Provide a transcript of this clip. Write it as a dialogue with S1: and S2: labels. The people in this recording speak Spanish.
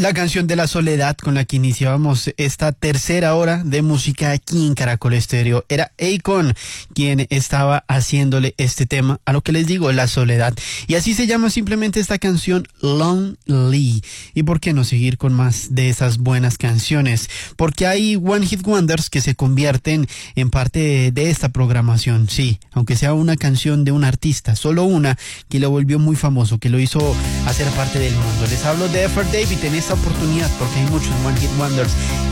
S1: La canción de la soledad con la que iniciábamos esta tercera hora de música aquí en Caracol Estéreo era Akon quien estaba haciéndole este tema a lo que les digo, la soledad. Y así se llama simplemente esta canción, Lonely. ¿Y por qué no seguir con más de esas buenas canciones? Porque hay One Hit Wonders que se convierten en parte de esta programación, sí, aunque sea una canción de un artista, solo una que lo volvió muy famoso, que lo hizo hacer parte del mundo. Les hablo de Effort David en esta oportunidad porque hay muchos One Hit Wonders